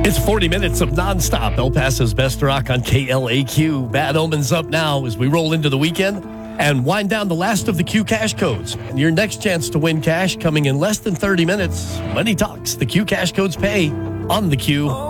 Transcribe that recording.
It's 40 minutes of nonstop El Paso's Best Rock on KLAQ. Bad Omens up now as we roll into the weekend and wind down the last of the Q Cash codes. And your next chance to win cash coming in less than 30 minutes. Money Talks, the Q Cash codes pay on the Q.